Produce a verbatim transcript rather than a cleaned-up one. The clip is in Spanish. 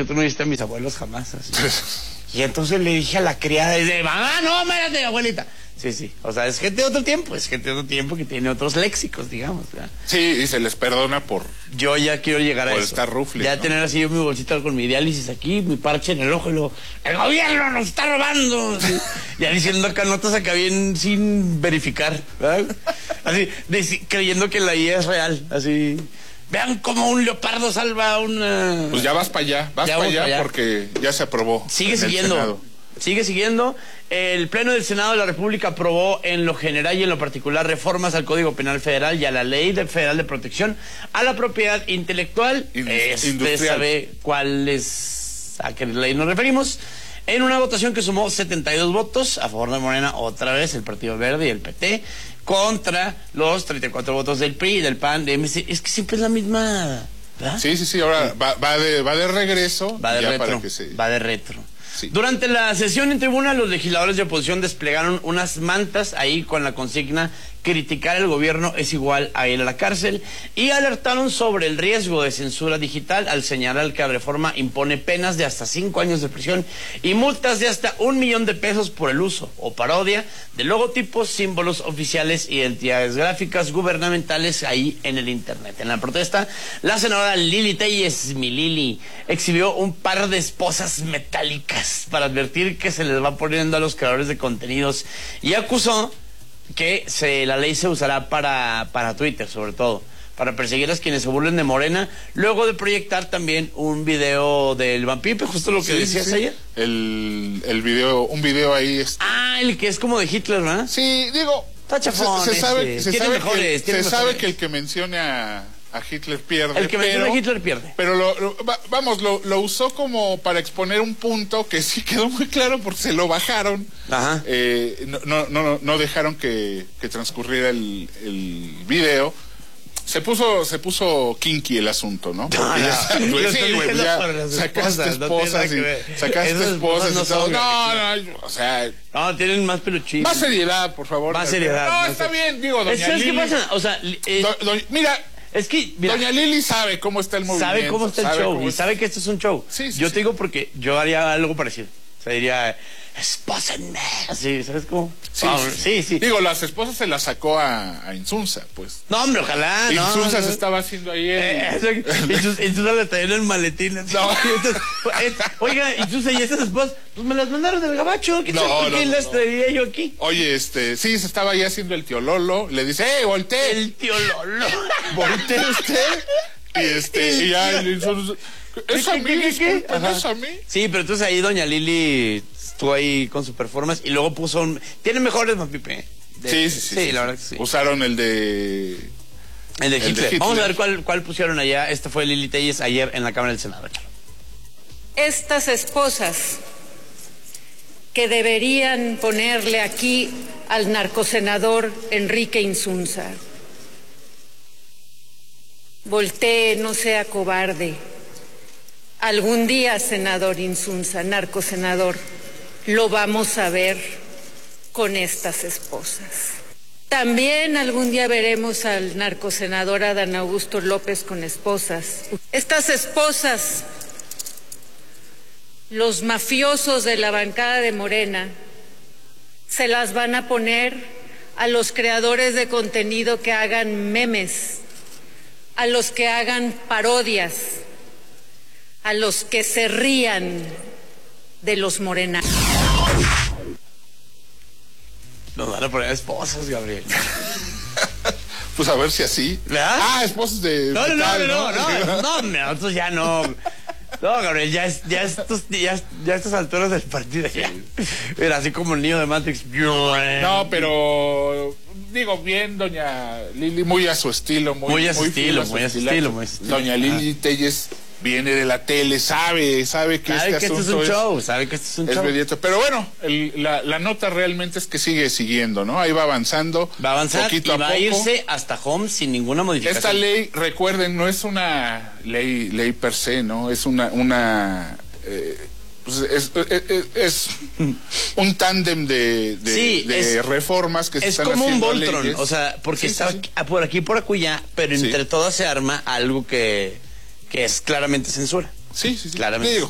que tú no viste a mis abuelos jamás. Así. Y entonces le dije a la criada, dice, mamá, no, espérate, abuelita. Sí, sí, o sea, es gente de otro tiempo, es gente de otro tiempo que tiene otros léxicos, digamos, ¿verdad? Sí, y se les perdona por... Yo ya quiero llegar a por eso. estar rufles, ya ¿no? tener así yo mi bolsita con mi diálisis aquí, mi parche en el ojo y luego, el gobierno nos está robando. Así, ya diciendo acá notas acá bien sin verificar, ¿verdad? Así, de, creyendo que la I A es real, así... Vean cómo un leopardo salva a una... Pues ya vas para allá, vas para allá, allá porque ya se aprobó. Sigue siguiendo, sigue siguiendo. El Pleno del Senado de la República aprobó en lo general y en lo particular reformas al Código Penal Federal y a la Ley de Federal de Protección a la Propiedad Intelectual. Este sabe cuál es, a qué ley nos referimos. En una votación que sumó setenta y dos votos a favor de Morena, otra vez el Partido Verde y el P T, contra los treinta y cuatro votos del P R I, del P A N, de M C. Es que siempre es la misma, ¿verdad? Sí, sí, sí, ahora sí. Va, va, de, va de regreso. Va de ya retro, para que se... va de retro. Sí. Durante la sesión en tribuna, los legisladores de oposición desplegaron unas mantas ahí con la consigna criticar el gobierno es igual a ir a la cárcel y alertaron sobre el riesgo de censura digital al señalar que la reforma impone penas de hasta cinco años de prisión y multas de hasta un millón de pesos por el uso o parodia de logotipos, símbolos oficiales y identidades gráficas gubernamentales ahí en el internet. En la protesta, la senadora Lili Telles, mi Lili, exhibió un par de esposas metálicas para advertir que se les va poniendo a los creadores de contenidos y acusó que se, la ley se usará para, para Twitter, sobre todo, para perseguir a quienes se burlen de Morena, luego de proyectar también un video del Vampipe, justo lo que sí, decías sí. ayer. El, el video, un video ahí... Este... Ah, el que es como de Hitler, ¿verdad? Sí, digo... Está chafón, se, se sabe, este. se, sabe, mejores, que, se mejores. sabe que el que mencione a... a Hitler pierde. El que menciona a Hitler pierde. Pero lo, lo, vamos, lo, lo usó como para exponer un punto que sí quedó muy claro porque se lo bajaron. Ajá. Eh, no, no, no, no dejaron que, que transcurriera el, el video. Se puso, se puso kinky el asunto, ¿no? No, ya, no, pues, no, sí, güey, no, ya no, sacaste esposas, esposas no y sacaste esposas esposas no y todo. son, No, no, o sea... No, tienen más peluchín. Más seriedad, por favor. Más seriedad. No, más está ser... bien, digo, doña ¿Sabes Lili, qué pasa? O sea, eh, do, do, mira... Es que, mira, doña Lili sabe cómo está el movimiento. Sabe cómo está el sabe show y es... sabe que esto es un show. Sí, sí, yo sí. te digo porque yo haría algo parecido. O sea, diría, espósenme. Así, ¿sabes cómo? Sí, oh, sí, sí, sí. Digo, las esposas se las sacó a, a Insunza, pues. No, hombre, ojalá. Insunza no, se no. estaba haciendo ahí el... Eh, Insunza, Insunza le traía en el maletín. Así. No. Entonces, eh, oiga, Insunza, ¿y estas esposas? Pues me las mandaron del gabacho. ¿Qué No, ¿Por no, qué no, las no. traería yo aquí? Oye, este, sí, se estaba ahí haciendo el tío Lolo. Le dice, ¡eh, voltee! El tío Lolo. ¿Voltee usted? Y este, y ya el Insunza... ¿Es a mí? ¿Qué, qué, qué? Disculpen, Ajá. ¿es a mí? Sí, pero entonces ahí doña Lili estuvo ahí con su performance y luego puso un... Tiene mejores Vampipe. De... Sí, sí, sí. Sí, sí, la sí. verdad que sí. Usaron el de... El de el de Hitler. Hitler. Vamos a ver cuál, cuál pusieron allá. Este fue Lili Telles ayer en la Cámara del Senado. Estas esposas que deberían ponerle aquí al narcosenador Enrique Insunza. Voltee, no sea cobarde. Algún día, senador Insunza, narcosenador, lo vamos a ver con estas esposas. También algún día veremos al narcosenador Adán Augusto López con esposas. Estas esposas, los mafiosos de la bancada de Morena, se las van a poner a los creadores de contenido que hagan memes, a los que hagan parodias, a los que se rían de los morenanos. Nos van a poner esposas, Gabriel. Pues a ver si así. ¿Verdad? Ah, esposos de... No, no, no, metal, no, no, no, no, nosotros ya no. No, Gabriel, ya es, ya estos, ya, ya estas alturas del partido ya. Era así como el niño de Matrix. No, pero digo bien, doña Lili, muy a su estilo, muy, Muy a su muy estilo, fiel muy a su estilacho. estilo, muy a su estilo. Doña Lili Telles viene de la tele, sabe, sabe que Sabe este que esto es asunto un show, sabe que esto es un es show. veredicto. Pero bueno, el, la, la nota realmente es que sigue siguiendo, ¿no? Ahí va avanzando. Va a avanzar poquito y a va poco. a irse hasta home sin ninguna modificación. Esta ley, recuerden, no es una ley, ley per se, ¿no? Es una, una eh, pues es, es, es, es un tándem de, de, Sí, de es, reformas que se es están como un haciendo Voltron, leyes. o sea, porque Sí, sí, está sí. por aquí por acullá, pero Sí. entre todas se arma algo que, que es claramente censura. Sí, sí, sí. Claramente. Digo,